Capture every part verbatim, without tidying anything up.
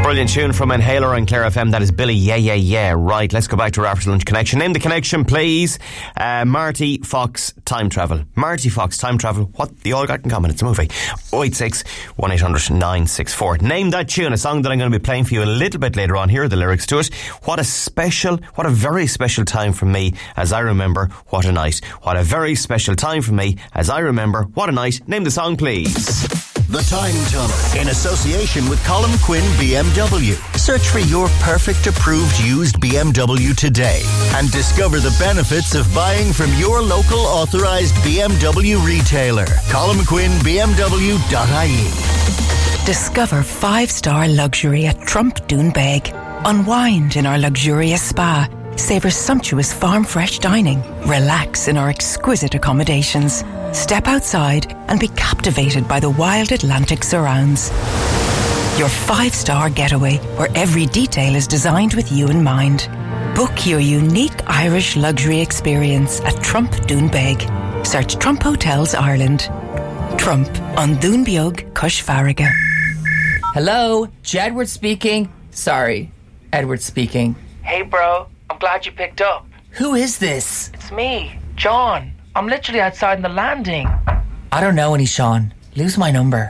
Brilliant tune from Inhaler on Clare F M. That is Billy. Yeah, yeah, yeah. Right, let's go back to our after lunch connection. Name the connection, please. Uh, Marty Fox Time Travel. Marty Fox Time Travel. What the all got in common? It's a movie. oh eight six, one eight hundred, nine six four. Name that tune, a song that I'm going to be playing for you a little bit later on. Here are the lyrics to it. What a special, what a very special time for me as I remember what a night. What a very special time for me as I remember what a night. Name the song, please. The Time Tunnel, in association with Colin Quinn B M W. Search for your perfect approved used B M W today and discover the benefits of buying from your local authorised B M W retailer. Colin Quinn B M W dot I E. Discover five-star luxury at Trump Doonbeg. Unwind in our luxurious spa. Savour sumptuous farm-fresh dining. Relax in our exquisite accommodations. Step outside and be captivated by the wild Atlantic surrounds. Your five-star getaway where every detail is designed with you in mind. Book your unique Irish luxury experience at Trump Doonbeg. Search Trump Hotels Ireland. Trump on Doonbeog, Cush Farraga. Hello, Jedward speaking. Sorry, Edward speaking. Hey bro, I'm glad you picked up. Who is this? It's me, John. I'm literally outside in the landing. I don't know any Sean. Lose my number.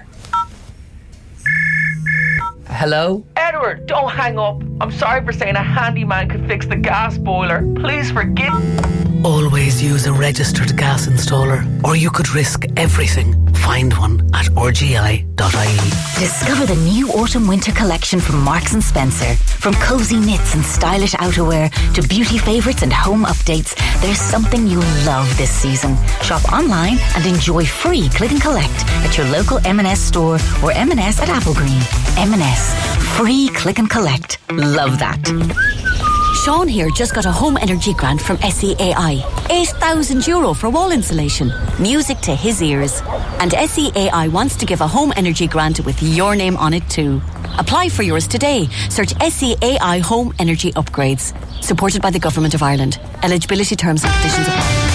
Hello? Edward, don't hang up. I'm sorry for saying a handyman could fix the gas boiler. Please forgive. Always use a registered gas installer, or you could risk everything. Find one at r g i dot I E. Discover the new autumn-winter collection from Marks and Spencer. From cosy knits and stylish outerwear to beauty favourites and home updates, there's something you'll love this season. Shop online and enjoy free click and collect at your local M and S store or M and S at Applegreen. M and S. Free click and collect. Love that. Sean here just got a home energy grant from S E A I. eight thousand euro for wall insulation. Music to his ears. And S E A I wants to give a home energy grant with your name on it too. Apply for yours today. Search S E A I Home Energy Upgrades. Supported by the Government of Ireland. Eligibility terms and conditions apply.